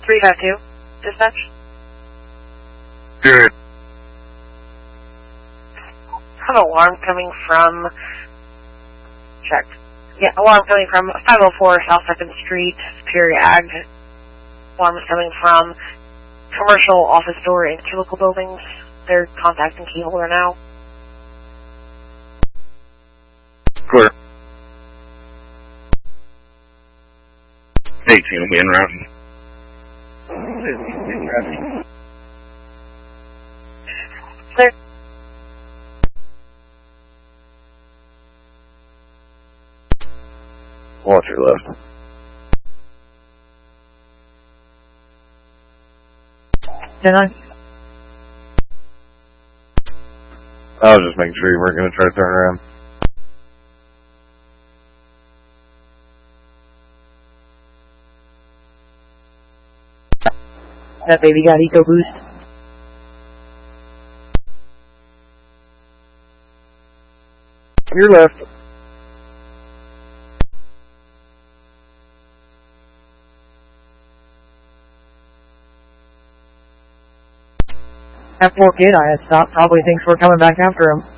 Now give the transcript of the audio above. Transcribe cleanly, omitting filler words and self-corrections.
352. Dispatch. Good. Have an alarm coming from... Check. Yeah, alarm coming from 504 South 2nd Street, Superior Ag. Alarm is coming from commercial office door and cubicle buildings. They're contacting key holder now. Clear. 18 will be in routing. Clear. Watch your left. Did I was just making sure you weren't going to try to turn around. That baby got EcoBoost. Your left. That poor kid I had stopped probably thinks we're coming back after him.